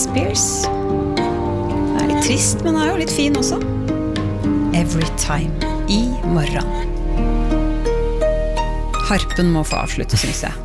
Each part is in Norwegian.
Spears. Det litt trist, men jo litt fin også. Every Time I morgen. Harpen må få avslutte, synes jeg.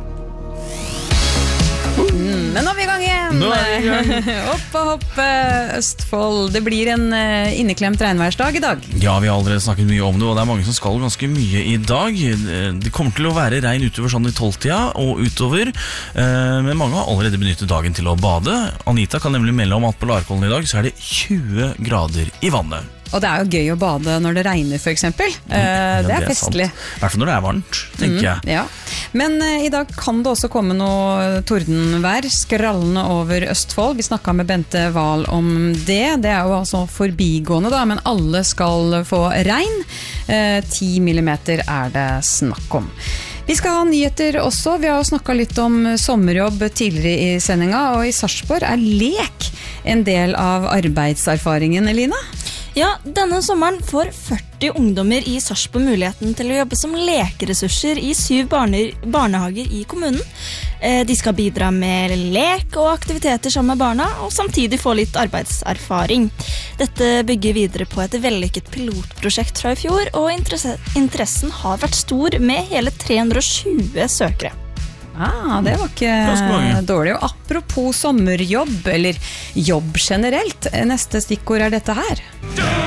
Men nå vi I gang igjen. Opp og hopp, Østfold. Det blir en inneklemt regnværsdag I dag. Ja, vi har allerede snakket mye om det, og det mange som skal ganske mye I dag. Det kommer til å være regn utover sånn I 12-tida og utover, men mange har allerede benyttet dagen til å bade. Anita kan nemlig melde om at på Larkollen I dag så det 20 grader I vannet. Og det jo gøy å bade når det regner, for eksempel. Det festlig. I hvert fall når det varmt, tenker jeg. Ja. Men I dag kan det også komme noe tordenvær skrallende over Østfold. Vi snakket med Bente Wahl om det. Det jo altså forbigående da, men alle skal få regn. 10 millimeter det snakk om. Vi skal ha nyheter også. Vi har jo snakket litt om sommerjobb tidligere I sendinga, og I Sarpsborg lek en del av arbeidserfaringen, Elina? Ja, denne sommeren får 40 ungdommer I Sarpsborg muligheten til å jobbe som lekeressurser I 7 barnehager I kommunen. De skal bidra med lek og aktiviteter sammen med barna, og samtidig få litt arbeidserfaring. Dette bygger videre på et vellykket pilotprosjekt fra I fjor, og interessen har vært stor med hele 320 søkere. Det var ikke dårlig. Og apropos sommerjobb, eller jobb generelt, neste stikkord dette her.